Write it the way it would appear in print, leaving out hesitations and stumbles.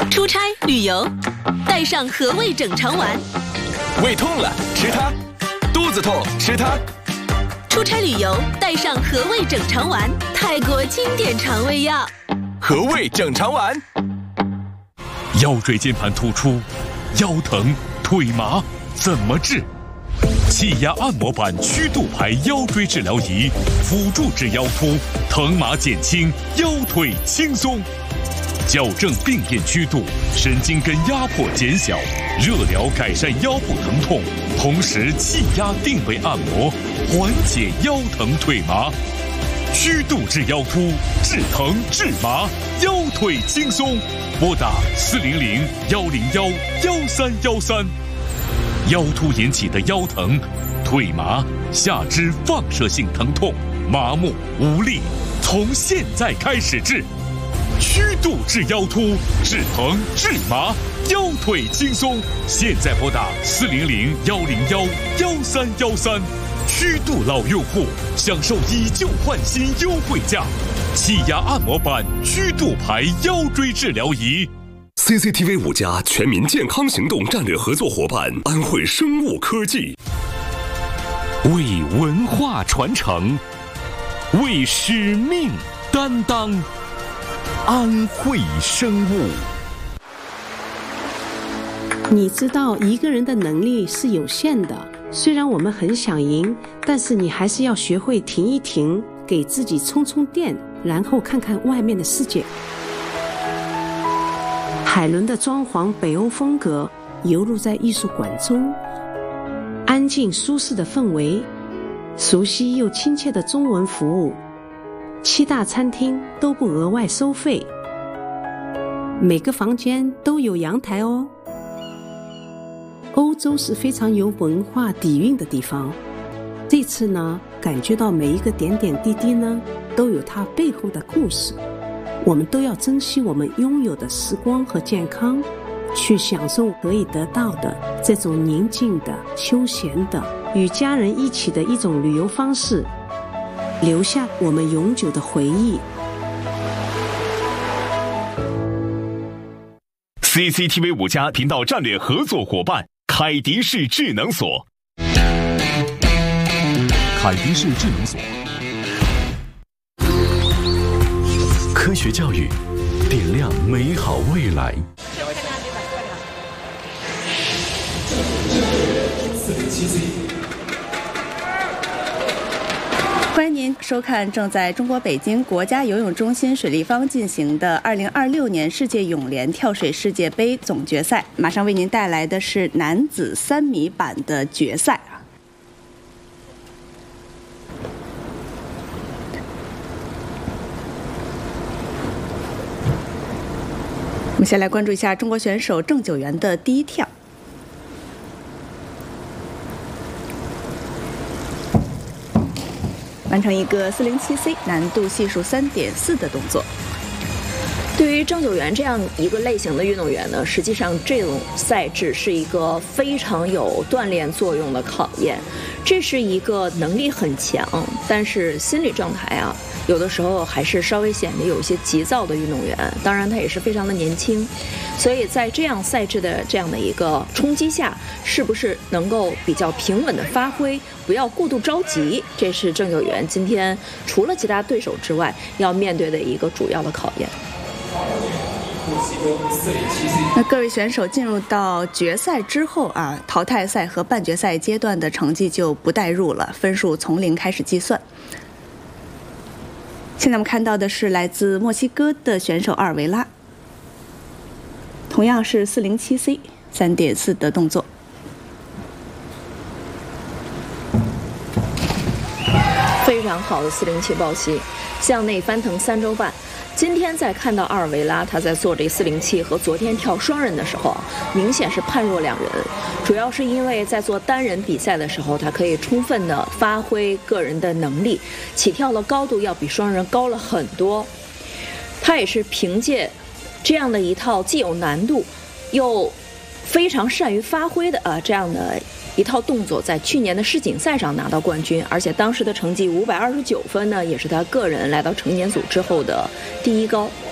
出差旅游，带上和味整肠丸。 胃痛了吃它，肚子痛吃它。 出差旅游，带上和味整肠丸，泰国经典肠胃药。 和味整肠丸。 腰椎间盘突出、腰疼、腿麻怎么治？气压按摩板曲度牌腰椎治疗仪，辅助治腰突，疼麻减轻，腰腿轻松。矫正病变曲度，神经根压迫减小，热疗改善腰部疼痛，同时气压定位按摩，缓解腰疼腿麻。曲度治腰突，治疼治麻，腰腿轻松。拨打400-101-1313。腰突引起的腰疼、腿麻、下肢放射性疼痛、麻木无力，从现在开始治。曲度治腰突，治疼治麻，腰腿轻松。现在拨打400-101-1313。曲度老用户享受以旧换新优惠价，气压按摩板曲度牌腰椎治疗仪。 CCTV 5家全民健康行动战略合作伙伴安慧生物科技， 为文化传承，为使命担当。安慧生物。 你知道一个人的能力是有限的，虽然我们很想赢，但是你还是要学会停一停，给自己充充电，然后看看外面的世界。海伦的装潢北欧风格游入在艺术馆中，安静舒适的氛围，熟悉又亲切的中文服务，7大餐厅都不额外收费，每个房间都有阳台哦。欧洲是非常有文化底蕴的地方，这次呢，感觉到每一个点点滴滴呢，都有它背后的故事。我们都要珍惜我们拥有的时光和健康，去享受可以得到的这种宁静的、休闲的、与家人一起的一种旅游方式，留下我们永久的回忆。 CCTV 5家频道战略合作伙伴凯迪士智能锁。 凯迪士智能锁， 科学教育，点亮美好未来。 欢迎您收看正在中国北京国家游泳中心水立方进行的2026年世界泳联跳水世界杯总决赛。马上为您带来的是男子3米板的决赛。我们先来关注一下中国选手郑九元的第一跳。完成一个407C 难度系数3.4的动作。 对于郑九元这样一个类型的运动员呢，实际上这种赛制是一个非常有锻炼作用的考验。这是一个能力很强，但是心理状态啊，有的时候还是稍微显得有一些急躁的运动员。当然，他也是非常的年轻，所以在这样赛制的这样的一个冲击下，是不是能够比较平稳的发挥，不要过度着急，这是郑九元今天除了其他对手之外要面对的一个主要的考验。 那各位选手进入到决赛之后啊，淘汰赛和半决赛阶段的成绩就不带入了，分数从0开始计算。现在我们看到的是来自墨西哥的选手阿尔维拉，同样是407C 3.4的动作。 非常好的407抱膝，向内翻腾3周半。今天在看到阿尔维拉他在做这407和昨天跳双人的时候，明显是判若两人。主要是因为在做单人比赛的时候，他可以充分的发挥个人的能力，起跳的高度要比双人高了很多。他也是凭借这样的一套既有难度又非常善于发挥的这样的一套动作，在去年的世锦赛上拿到冠军，而且当时的成绩529分呢，也是他个人来到成年组之后的第一高。